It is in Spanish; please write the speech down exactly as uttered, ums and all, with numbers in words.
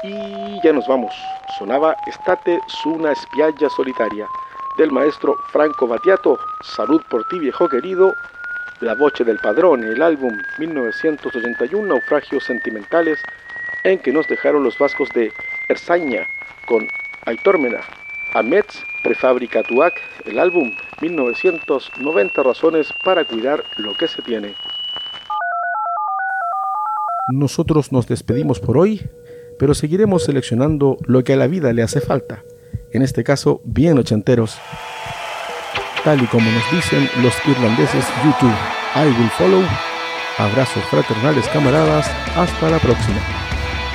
Y ya nos vamos. Sonaba Estate su una spiaggia solitaria del maestro Franco Battiato. Salud por ti, viejo querido. La voce del padrón, el álbum mil novecientos ochenta y uno, Naufragios Sentimentales, en que nos dejaron los vascos de Erzaña con Aitormena. Amets Prefabrica Tuac, el álbum mil novecientos noventa, Razones para cuidar lo que se tiene. Nosotros nos despedimos por hoy, pero seguiremos seleccionando lo que a la vida le hace falta, en este caso bien ochenteros, tal y como nos dicen los irlandeses U dos, I will follow. Abrazos fraternales, camaradas, hasta la próxima.